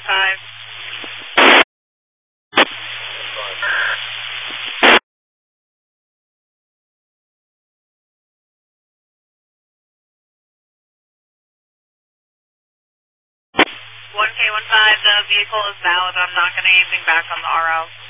1K15, the vehicle is valid. I'm not getting anything back on the RO.